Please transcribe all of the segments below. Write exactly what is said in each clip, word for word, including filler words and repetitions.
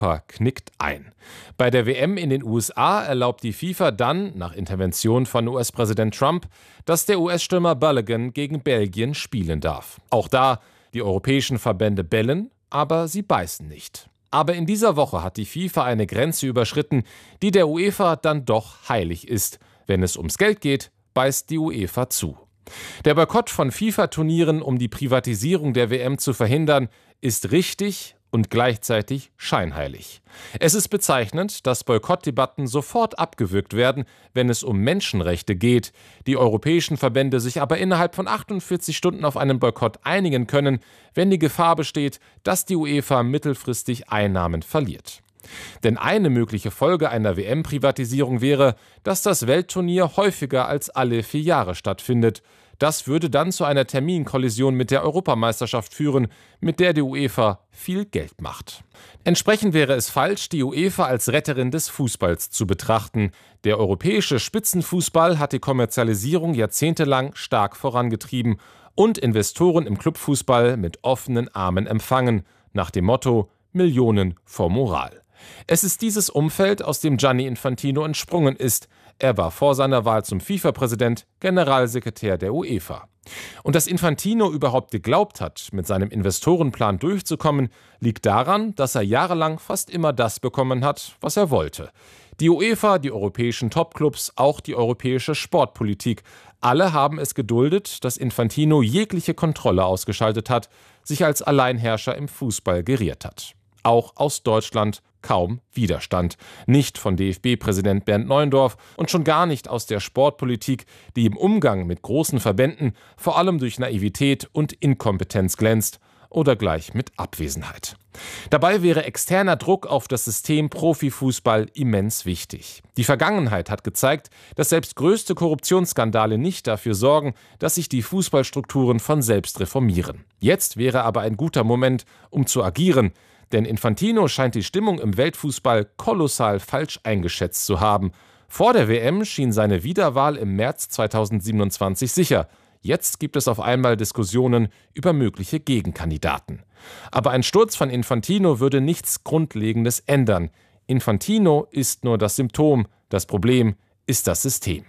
knickt ein. Bei der W M in den U S A erlaubt die FIFA dann, nach Intervention von U S-Präsident Trump, dass der U S-Stürmer Balogun gegen Belgien spielen darf. Auch da, die europäischen Verbände bellen, aber sie beißen nicht. Aber in dieser Woche hat die FIFA eine Grenze überschritten, die der UEFA dann doch heilig ist. Wenn es ums Geld geht, beißt die UEFA zu. Der Boykott von FIFA-Turnieren, um die Privatisierung der W M zu verhindern, ist richtig und gleichzeitig scheinheilig. Es ist bezeichnend, dass Boykottdebatten sofort abgewürgt werden, wenn es um Menschenrechte geht, die europäischen Verbände sich aber innerhalb von achtundvierzig Stunden auf einen Boykott einigen können, wenn die Gefahr besteht, dass die UEFA mittelfristig Einnahmen verliert. Denn eine mögliche Folge einer W M-Privatisierung wäre, dass das Weltturnier häufiger als alle vier Jahre stattfindet. Das würde dann zu einer Terminkollision mit der Europameisterschaft führen, mit der die UEFA viel Geld macht. Entsprechend wäre es falsch, die UEFA als Retterin des Fußballs zu betrachten. Der europäische Spitzenfußball hat die Kommerzialisierung jahrzehntelang stark vorangetrieben und Investoren im Clubfußball mit offenen Armen empfangen, nach dem Motto Millionen vor Moral. Es ist dieses Umfeld, aus dem Gianni Infantino entsprungen ist. Er war vor seiner Wahl zum FIFA-Präsident Generalsekretär der UEFA. Und dass Infantino überhaupt geglaubt hat, mit seinem Investorenplan durchzukommen, liegt daran, dass er jahrelang fast immer das bekommen hat, was er wollte. Die UEFA, die europäischen Topclubs, auch die europäische Sportpolitik. Alle haben es geduldet, dass Infantino jegliche Kontrolle ausgeschaltet hat, sich als Alleinherrscher im Fußball geriert hat. Auch aus Deutschland kaum Widerstand. Nicht von D F B-Präsident Bernd Neuendorf und schon gar nicht aus der Sportpolitik, die im Umgang mit großen Verbänden vor allem durch Naivität und Inkompetenz glänzt oder gleich mit Abwesenheit. Dabei wäre externer Druck auf das System Profifußball immens wichtig. Die Vergangenheit hat gezeigt, dass selbst größte Korruptionsskandale nicht dafür sorgen, dass sich die Fußballstrukturen von selbst reformieren. Jetzt wäre aber ein guter Moment, um zu agieren, denn Infantino scheint die Stimmung im Weltfußball kolossal falsch eingeschätzt zu haben. Vor der W M schien seine Wiederwahl im März zweitausendsiebenundzwanzig sicher. Jetzt gibt es auf einmal Diskussionen über mögliche Gegenkandidaten. Aber ein Sturz von Infantino würde nichts Grundlegendes ändern. Infantino ist nur das Symptom, das Problem ist das System.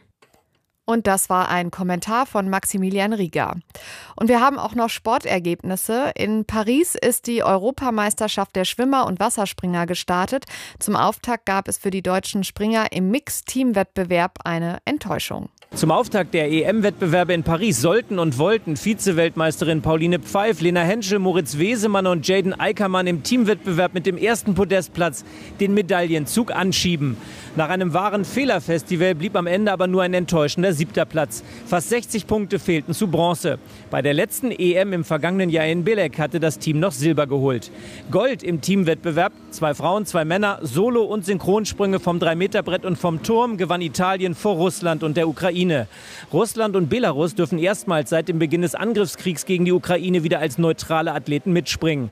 Und das war ein Kommentar von Maximilian Rieger. Und wir haben auch noch Sportergebnisse. In Paris ist die Europameisterschaft der Schwimmer und Wasserspringer gestartet. Zum Auftakt gab es für die deutschen Springer im Mixed-Team-Wettbewerb eine Enttäuschung. Zum Auftakt der E M-Wettbewerbe in Paris sollten und wollten Vize-Weltmeisterin Pauline Pfeif, Lena Henschel, Moritz Wesemann und Jaden Eickermann im Teamwettbewerb mit dem ersten Podestplatz den Medaillenzug anschieben. Nach einem wahren Fehlerfestival blieb am Ende aber nur ein enttäuschender siebter Platz. Fast sechzig Punkte fehlten zu Bronze. Bei der letzten E M im vergangenen Jahr in Belek hatte das Team noch Silber geholt. Gold im Teamwettbewerb, zwei Frauen, zwei Männer, Solo- und Synchronsprünge vom drei Meter Brett und vom Turm gewann Italien vor Russland und der Ukraine. Russland und Belarus dürfen erstmals seit dem Beginn des Angriffskriegs gegen die Ukraine wieder als neutrale Athleten mitspringen.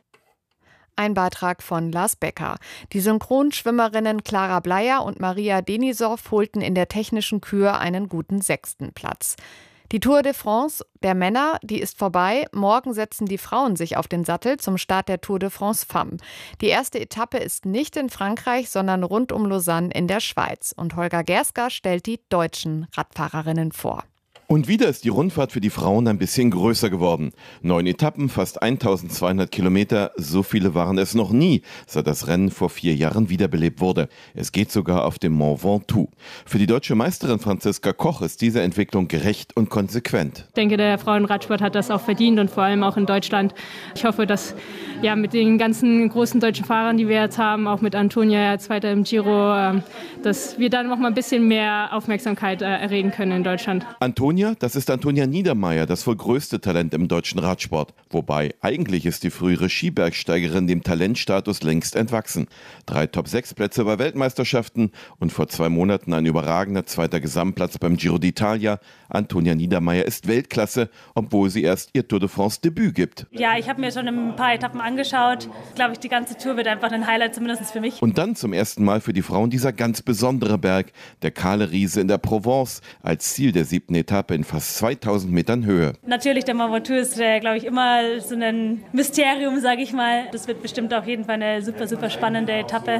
Ein Beitrag von Lars Becker. Die Synchronschwimmerinnen Clara Bleier und Maria Denisov holten in der technischen Kür einen guten sechsten Platz. Die Tour de France der Männer, die ist vorbei. Morgen setzen die Frauen sich auf den Sattel zum Start der Tour de France Femmes. Die erste Etappe ist nicht in Frankreich, sondern rund um Lausanne in der Schweiz. Und Holger Gerska stellt die deutschen Radfahrerinnen vor. Und wieder ist die Rundfahrt für die Frauen ein bisschen größer geworden. Neun Etappen, fast eintausendzweihundert Kilometer, so viele waren es noch nie, seit das Rennen vor vier Jahren wiederbelebt wurde. Es geht sogar auf dem Mont Ventoux. Für die deutsche Meisterin Franziska Koch ist diese Entwicklung gerecht und konsequent. Ich denke, der Frauenradsport hat das auch verdient und vor allem auch in Deutschland. Ich hoffe, dass ja, mit den ganzen großen deutschen Fahrern, die wir jetzt haben, auch mit Antonia, Zweiter im Giro, dass wir dann noch mal ein bisschen mehr Aufmerksamkeit erregen können in Deutschland. Antonia Das ist Antonia Niedermeyer, das wohl größte Talent im deutschen Radsport. Wobei, eigentlich ist die frühere Skibergsteigerin dem Talentstatus längst entwachsen. Drei Top sechs Plätze bei Weltmeisterschaften und vor zwei Monaten ein überragender zweiter Gesamtplatz beim Giro d'Italia. Antonia Niedermeyer ist Weltklasse, obwohl sie erst ihr Tour de France Debüt gibt. Ja, ich habe mir schon ein paar Etappen angeschaut. Ich glaube, die ganze Tour wird einfach ein Highlight, zumindest für mich. Und dann zum ersten Mal für die Frauen dieser ganz besondere Berg, der Kahle Riese in der Provence, als Ziel der siebten Etappe Etappe in fast zweitausend Metern Höhe. Natürlich, der Mont Ventoux ist, äh, glaube ich, immer so ein Mysterium, sage ich mal. Das wird bestimmt auf jeden Fall eine super, super spannende Etappe.